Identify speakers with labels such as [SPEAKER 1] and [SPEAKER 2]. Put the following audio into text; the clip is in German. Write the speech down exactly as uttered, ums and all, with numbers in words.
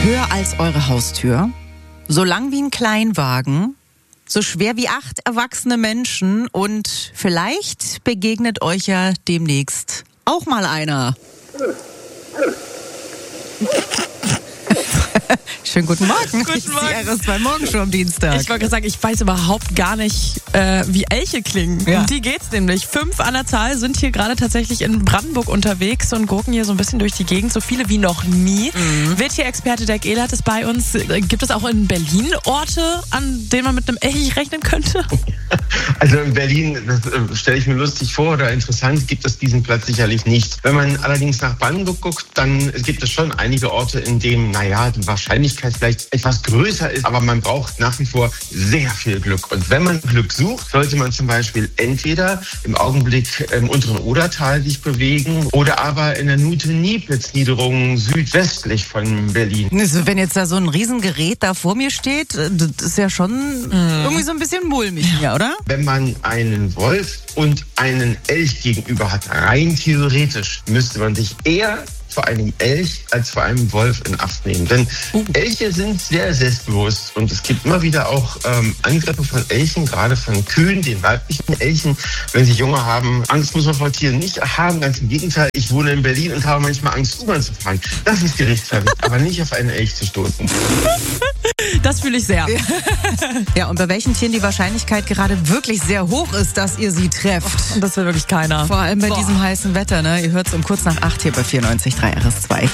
[SPEAKER 1] Höher als eure Haustür, so lang wie ein Kleinwagen, so schwer wie acht erwachsene Menschen und vielleicht begegnet euch ja demnächst auch mal einer. Schönen guten Morgen.
[SPEAKER 2] Guten Morgen.
[SPEAKER 1] R S zwei Morgen schon am Dienstag.
[SPEAKER 2] Ich wollte gerade sagen, ich weiß überhaupt gar nicht, äh, wie Elche klingen.
[SPEAKER 1] Ja.
[SPEAKER 2] Um die geht's nämlich. Fünf an der Zahl sind hier gerade tatsächlich in Brandenburg unterwegs und gucken hier so ein bisschen durch die Gegend. So viele wie noch nie. Mhm. Wildtier-Experte Dirk Ehlert ist bei uns. Gibt es auch in Berlin Orte, an denen man mit einem Elch rechnen könnte?
[SPEAKER 3] Also in Berlin, das äh, stelle ich mir lustig vor oder interessant, gibt es diesen Platz sicherlich nicht. Wenn man allerdings nach Brandenburg guckt, dann gibt es schon einige Orte, in denen, naja, die Wahrscheinlichkeit vielleicht etwas größer ist, aber man braucht nach wie vor sehr viel Glück. Und wenn man Glück sucht, sollte man zum Beispiel entweder im Augenblick im unteren Odertal sich bewegen oder aber in der Nute-Nieplitz-Niederung südwestlich von Berlin.
[SPEAKER 1] Also wenn jetzt da so ein Riesengerät da vor mir steht, das ist ja schon mhm. irgendwie so ein bisschen mulmig hier, oder?
[SPEAKER 3] Wenn man einen Wolf und einen Elch gegenüber hat, rein theoretisch, müsste man sich eher vor einem Elch als vor einem Wolf in Acht nehmen. Denn uh. Elche sind sehr selbstbewusst und es gibt immer wieder auch ähm, Angriffe von Elchen, gerade von Kühen, den weiblichen Elchen, wenn sie Junge haben. Angst muss man vor Tieren nicht haben, ganz im Gegenteil. Ich wohne in Berlin und habe manchmal Angst, U-Bahn zu fahren. Das ist gerechtfertigt, aber nicht auf einen Elch zu stoßen.
[SPEAKER 2] Das fühle ich sehr.
[SPEAKER 1] Ja, und bei welchen Tieren die Wahrscheinlichkeit gerade wirklich sehr hoch ist, dass ihr sie trefft.
[SPEAKER 2] Das will wirklich keiner.
[SPEAKER 1] Vor allem bei
[SPEAKER 2] Boah.
[SPEAKER 1] diesem heißen Wetter, ne? Ihr hört es um kurz nach acht hier bei vierundneunzig Komma drei R S zwei.